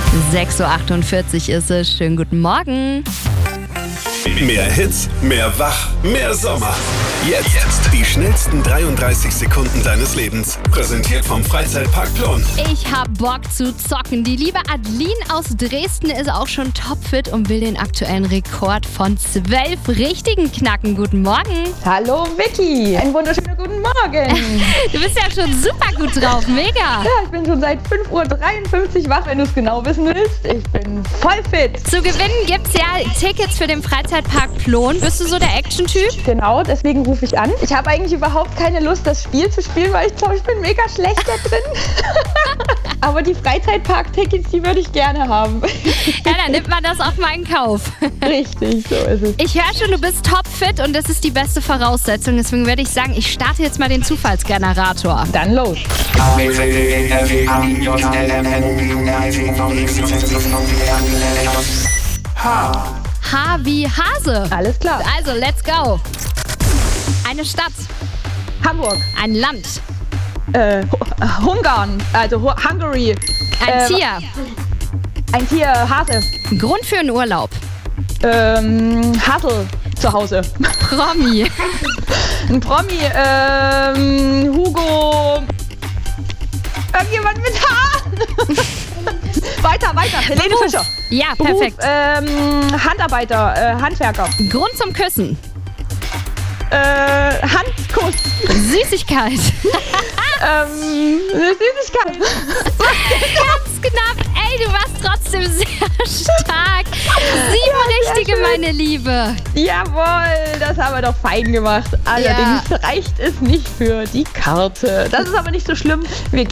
6.48 Uhr ist es. Schönen guten Morgen. Mehr Hits, mehr Wach, mehr Sommer. Jetzt die schnellsten 33 Sekunden deines Lebens. Präsentiert vom Freizeitpark Plon. Ich hab Bock zu zocken. Die liebe Adeline aus Dresden ist auch schon topfit und will den aktuellen Rekord von 12 richtigen knacken. Guten Morgen. Hallo Vicky, einen wunderschönen guten Morgen. Du bist ja schon super gut drauf, mega. Ja, ich bin schon seit 5.53 Uhr wach, wenn du es genau wissen willst. Ich bin voll fit. Zu gewinnen gibt's ja Tickets für den Freizeitpark Plon. Bist du so der Action-Typ? Genau, deswegen rufe ich an. Ich habe eigentlich überhaupt keine Lust, das Spiel zu spielen, weil ich glaube, ich bin mega schlecht da drin. Aber die Freizeitpark-Tickets, die würde ich gerne haben. Ja, dann nimmt man das auch mal in Kauf. Richtig, so ist es. Ich höre schon, du bist topfit und das ist die beste Voraussetzung. Deswegen würde ich sagen, ich starte jetzt mal den Zufallsgenerator. Dann los. H wie Hase. Alles klar. Also, let's go. Eine Stadt. Hamburg. Ein Land. Ungarn. Also Hungary. Ein Tier. Ein Tier, Hase. Grund für einen Urlaub. Hasel. Zu Hause. Promi. Ein Promi. Hugo. Irgendjemand mit H. Weiter. Helene Fischer. Ja, perfekt. Beruf, Handarbeiter, Handwerker. Grund zum Küssen. Handkuss. Süßigkeit. Eine Süßigkeit. Ganz knapp. Ey, du warst trotzdem sehr stark. 7 richtige, meine Liebe. Jawohl, das haben wir doch fein gemacht. Allerdings reicht es nicht für die Karte. Das ist aber nicht so schlimm. Wir